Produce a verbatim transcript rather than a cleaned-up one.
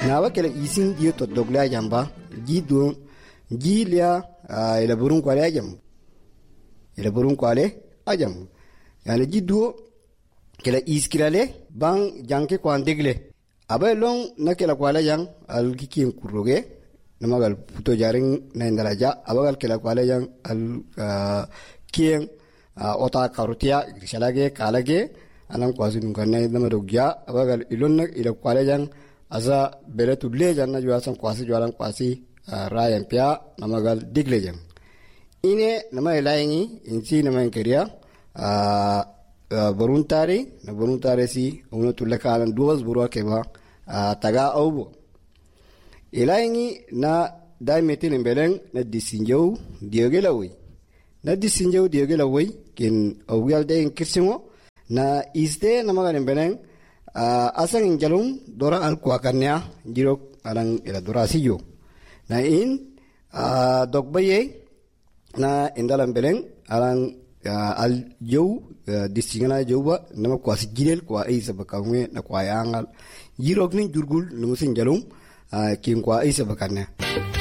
na wakela isin dio to dogla jamba jido jilia ila burun kwale ajam ila burun kwale ajam yani jido kela iskirale bang janke kwa ndegle abe long na kela kwale jang al kikim kuroge namagal puto jaring na ndalaja abagal kela kwale jang al kien ota karutia shalage kalage anan kwasi nungane nama dogya abagal ilonna ila kwale jang asa beletu lejan na juasan kwasi jualan kwasi rayan pia namagal diglejang ine nama ilayengi insi nama inkeria voluntary na voluntary si uno tulakalan duas burwa keba taga aubo ilayengi na dai metin embeleng na disinjau diogelawi na disinjau diogelawi kin awgal de inkisimo na isde namagal embeleng asang injalum dora al kuakanya jirok alang ila dora siyo na in dogbaye na indalam beleng alang al jau disingana jauba nama kuasi girel kwa isa bakangwe na kwa yangal jirok ni jurgul numusin jalum kin kwa isa bakanya